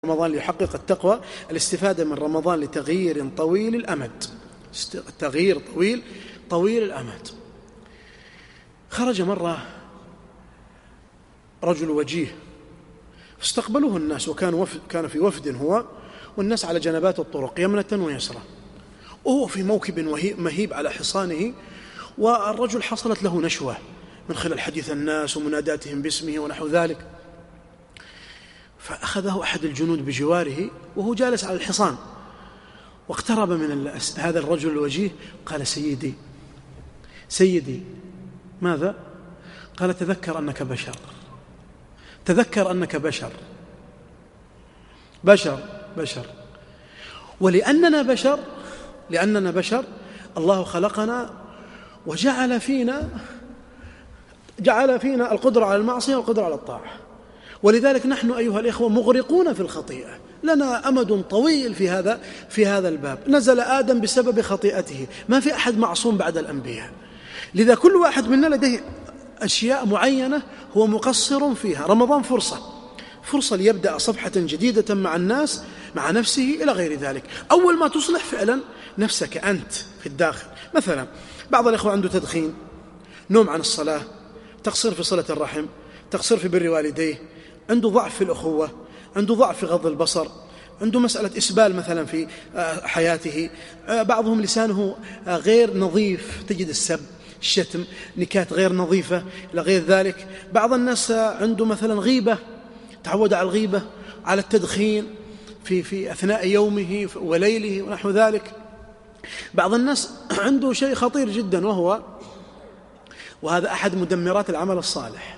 رمضان ليحقق التقوى، الاستفادة من رمضان لتغيير طويل الأمد، تغيير طويل الأمد. خرج مرة رجل وجيه فاستقبلوه الناس، كان في وفد هو والناس على جنبات الطرق يمنة ويسرى، وهو في موكب مهيب على حصانه، والرجل حصلت له نشوة من خلال حديث الناس ومناداتهم باسمه ونحو ذلك، فأخذه أحد الجنود بجواره وهو جالس على الحصان، واقترب من هذا الرجل الوجيه، قال: سيدي ماذا؟ قال: تذكر أنك بشر، ولأننا بشر الله خلقنا وجعل فينا القدرة على المعصية والقدرة على الطاعة، ولذلك نحن أيها الإخوة مغرقون في الخطيئة، لنا أمد طويل في هذا الباب. نزل آدم بسبب خطيئته، ما في أحد معصوم بعد الأنبياء، لذا كل واحد منا لديه أشياء معينة هو مقصر فيها. رمضان فرصة ليبدأ صفحة جديدة مع الناس، مع نفسه، إلى غير ذلك. أول ما تصلح فعلا نفسك أنت في الداخل. مثلا بعض الإخوة عنده تدخين، نوم عن الصلاة، تقصير في صلة الرحم، تقصير في بر والديه، عنده ضعف في الأخوة، عنده ضعف في غض البصر، عنده مسألة إسبال مثلا في حياته، بعضهم لسانه غير نظيف، تجد السب، الشتم، نكات غير نظيفة إلى غير ذلك. بعض الناس عنده مثلا غيبة، تعود على الغيبة، على التدخين في أثناء يومه وليله ونحو ذلك. بعض الناس عنده شيء خطير جدا، وهذا أحد مدمرات العمل الصالح،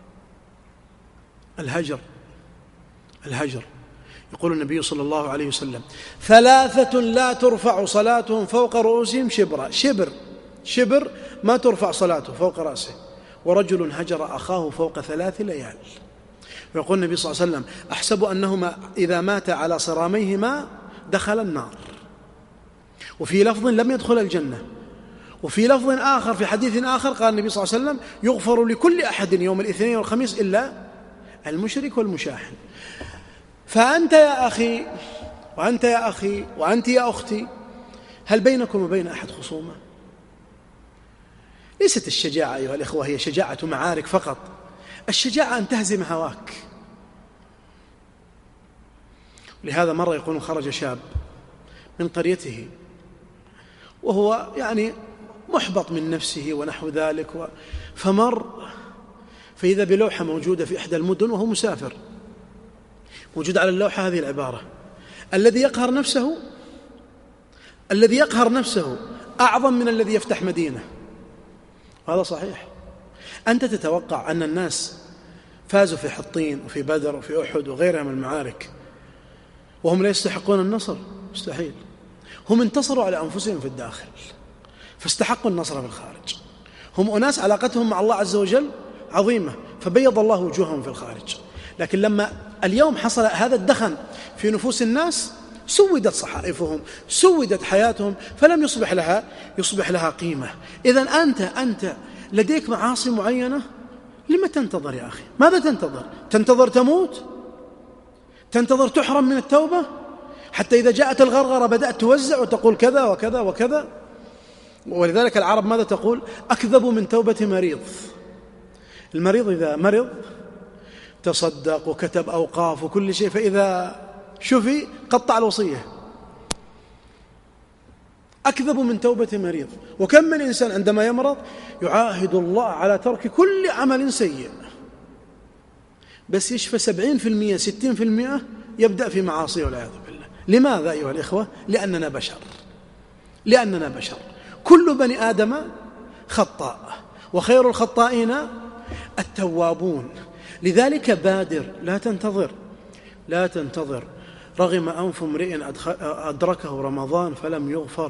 الهجر. يقول النبي صلى الله عليه وسلم: 3 لا ترفع صلاتهم فوق رؤوسهم شبر ما ترفع صلاته فوق رأسه، ورجل هجر أخاه فوق 3 ليال. ويقول النبي صلى الله عليه وسلم: أحسب أنهما إذا مات على صراميهما دخل النار. وفي لفظ: لم يدخل الجنة. وفي لفظ آخر، في حديث آخر، قال النبي صلى الله عليه وسلم: يغفر لكل أحد يوم الاثنين والخميس إلا المشرك والمشاحن. فأنت يا أخي، وأنت يا أخي، وأنت يا أختي، هل بينكم وبين أحد خصومة؟ ليست الشجاعة أيها الإخوة هي شجاعة معارك فقط، الشجاعة أن تهزم هواك. لهذا مرة يقول: خرج شاب من قريته وهو محبط من نفسه ونحو ذلك، فمر فإذا بلوحة موجودة في إحدى المدن وهو مسافر، موجود على اللوحة هذه العبارة: الذي يقهر نفسه أعظم من الذي يفتح مدينة. هذا صحيح. أنت تتوقع أن الناس فازوا في حطين وفي بدر وفي أحد وغيرها من المعارك وهم لا يستحقون النصر؟ مستحيل. هم انتصروا على أنفسهم في الداخل فاستحقوا النصر في الخارج. هم أناس علاقتهم مع الله عز وجل عظيمة فبيض الله وجوههم في الخارج، لكن لما اليوم حصل هذا الدخن في نفوس الناس سودت صحائفهم، سودت حياتهم، فلم يصبح لها قيمة. إذن أنت لديك معاصي معينة، لما تنتظر يا أخي؟ ماذا تنتظر تموت؟ تنتظر تحرم من التوبة حتى إذا جاءت الغرغرة بدأت توزع وتقول كذا وكذا وكذا؟ ولذلك العرب ماذا تقول؟ أكذب من توبة مريض. المريض إذا مرض تصدق وكتب أوقاف وكل شيء، فإذا شفي قطع الوصية. أكذب من توبة مريض. وكم من إنسان عندما يمرض يعاهد الله على ترك كل عمل سيء، بس يشفى 70% 60% يبدأ في معاصي والعياذ بالله. لماذا أيها الإخوة؟ لأننا بشر. كل بني آدم خطاء، وخير الخطائين التوابون. لذلك بادر، لا تنتظر. رغم أنف امرئ أدركه رمضان فلم يغفر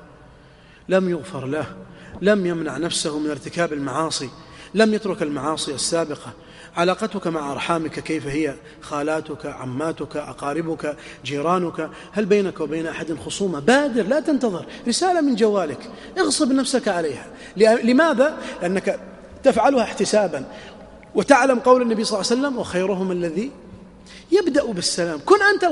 له، لم يمنع نفسه من ارتكاب المعاصي، لم يترك المعاصي السابقة. علاقتك مع أرحامك كيف هي؟ خالاتك، عماتك، أقاربك، جيرانك، هل بينك وبين أحد خصومة؟ بادر، لا تنتظر. رسالة من جوالك اغصب نفسك عليها. لماذا؟ لأنك تفعلها احتسابا، وتعلم قول النبي صلى الله عليه وسلم: وخيرهم الذي يبدأ بالسلام. كن أنت